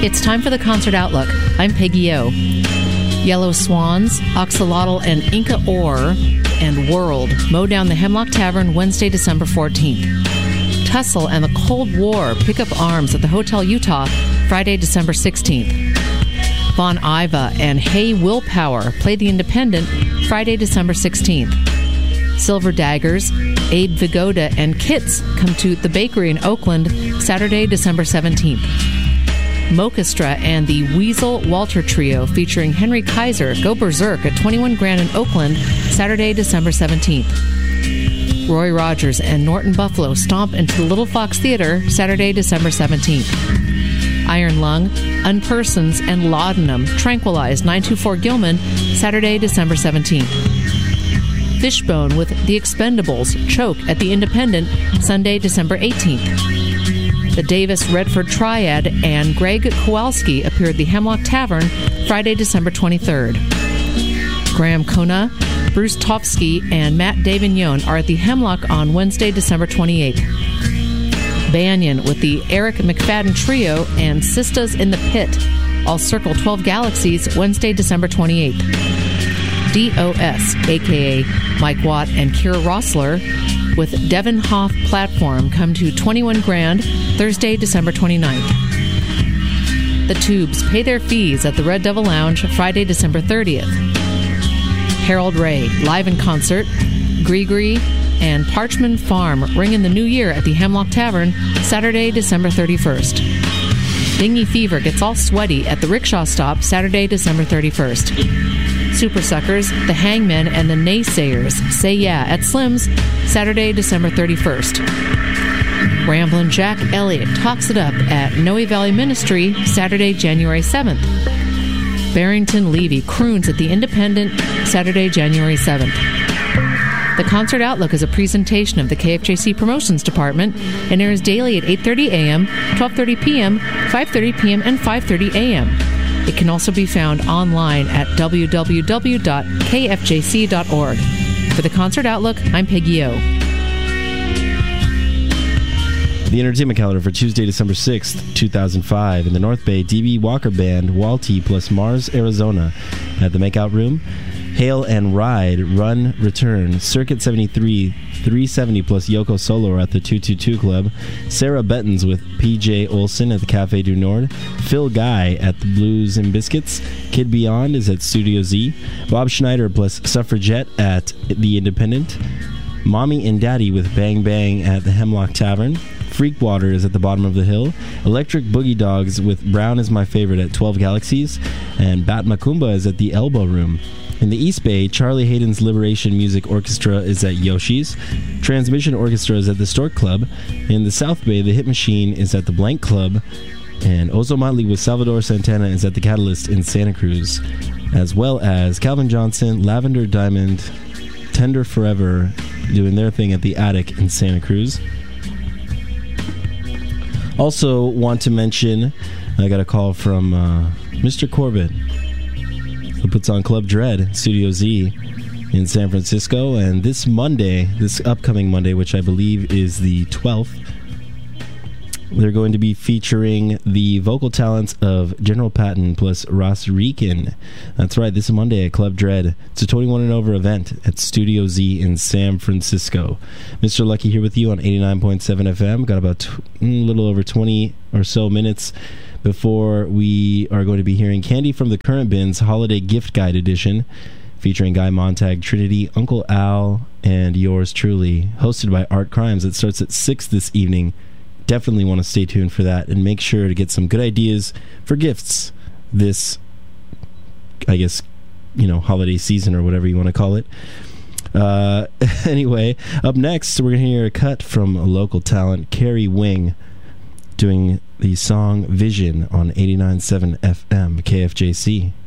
It's time for the Concert Outlook. I'm Peggy O. Yellow Swans, Oxalotl and Inca Ore and World mow down the Hemlock Tavern Wednesday, December 14th. Tussle and the Cold War pick up arms at the Hotel Utah Friday, December 16th. Von Iva and Hey Willpower play the Independent Friday, December 16th. Silver Daggers, Abe Vigoda and Kits come to the Bakery in Oakland Saturday, December 17th. Mokestra and the Weasel Walter Trio featuring Henry Kaiser go berserk at 21 Grand in Oakland Saturday, December 17th. Roy Rogers and Norton Buffalo stomp into the Little Fox Theater Saturday, December 17th. Iron Lung, Unpersons, and Laudanum tranquilize 924 Gilman Saturday, December 17th. Fishbone with The Expendables choke at the Independent Sunday, December 18th. The Davis Redford Triad and Greg Kowalski appear at the Hemlock Tavern Friday, December 23rd. Graham Kona, Bruce Tofsky, and Matt Davignon are at the Hemlock on Wednesday, December 28th. Banyan with the Eric McFadden Trio and Sistas in the Pit all circle 12 Galaxies Wednesday, December 28th. DOS, a.k.a. Mike Watt and Kira Rossler, with Devon Hoff Platform come to 21 Grand Thursday, December 29th. The Tubes pay their fees at the Red Devil Lounge Friday, December 30th. Harold Ray, live in concert. Grigri and Parchman Farm ring in the new year at the Hemlock Tavern Saturday, December 31st. Dingy Fever gets all sweaty at the Rickshaw Stop Saturday, December 31st. Super Suckers, The Hangmen, and The Naysayers say yeah at Slim's Saturday, December 31st. Ramblin' Jack Elliott talks it up at Noe Valley Ministry Saturday, January 7th. Barrington Levy croons at the Independent Saturday, January 7th. The Concert Outlook is a presentation of the KFJC Promotions Department and airs daily at 8:30 a.m., 12:30 p.m., 5:30 p.m., and 5:30 a.m. It can also be found online at www.kfjc.org. For the Concert Outlook, I'm Peggy O. The entertainment calendar for Tuesday, December 6th, 2005. In the North Bay, D.B. Walker Band, Walty plus Mars, Arizona at the Makeout Room. Hail and Ride, Run, Return, Circuit 73, 370 plus Yoko Solo at the 222 Club. Sarah Bettens with P.J. Olson at the Cafe du Nord. Phil Guy at the Blues and Biscuits. Kid Beyond is at Studio Z. Bob Schneider plus Suffragette at the Independent. Mommy and Daddy with Bang Bang at the Hemlock Tavern. Freakwater is at the Bottom of the Hill. Electric Boogie Dogs with Brown is My Favorite at 12 Galaxies. And Bat Macumba is at the Elbow Room. In the East Bay, Charlie Hayden's Liberation Music Orchestra is at Yoshi's. Transmission Orchestra is at the Stork Club. In the South Bay, the Hit Machine is at the Blank Club. And Ozo Motley with Salvador Santana is at the Catalyst in Santa Cruz. As well as Calvin Johnson, Lavender Diamond, Tender Forever doing their thing at the Attic in Santa Cruz. Also want to mention, I got a call from Mr. Corbett, who puts on Club Dread, Studio Z in San Francisco. And this Monday, this upcoming Monday, which I believe is the 12th, they're going to be featuring the vocal talents of General Patton plus Ross Reekin. That's right, this Monday at Club Dread. It's a 21 and over event at Studio Z in San Francisco. Mr. Lucky here with you on 89.7 FM. Got about a little over 20 or so minutes before we are going to be hearing Candy from the Current Bins Holiday Gift Guide Edition, featuring Guy Montag, Trinity, Uncle Al, and yours truly, hosted by Art Crimes. It starts at 6 this evening. Definitely want to stay tuned for that and make sure to get some good ideas for gifts this, I guess, holiday season or whatever you want to call it. Anyway, up next, we're going to hear a cut from a local talent, Carrie Wing, doing the song Vision on 89.7 FM KFJC.